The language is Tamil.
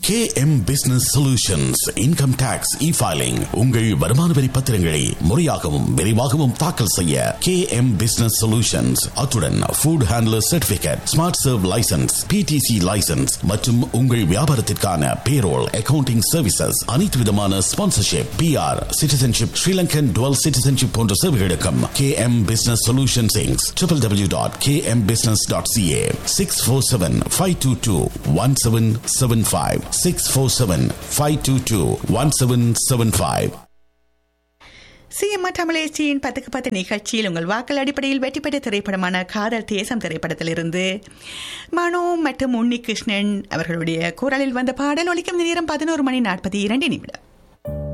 KM Business Solutions Income Tax E-Filing. உங்கள் வருமான வரி பத்திரங்களை முறையாகவும் விரைவாகவும் தாக்கல் செய்ய KM Business Solutions. அத்துடன் Food Handler Certificate, Smart Serve License, PTC License மற்றும் உங்கள் வியாபாரத்திற்கான Payroll, Accounting Services, அனைத்து விதமான Sponsorship, PR, Citizenship, Sri Lankan Dual Citizenship போன்ற சேவைகளுக்கும் KM Business Solutions Inc. www.kmbusiness.ca 647-522-1775 647-522-1775. CMR தமிழேச்சியின் 10க்கு 10 நிகழ்ச்சியில் உங்கள் வாக்கள் அடிப்படையில் வெற்றி பெற்ற திரைப்படமான காதல் தேசம் திரைப்படத்திலிருந்து மனோ மற்றும் உன்னிகிருஷ்ணன் அவர்களுடைய குரலில் வந்த பாடல் ஒலிக்கும் நேரம் 11:42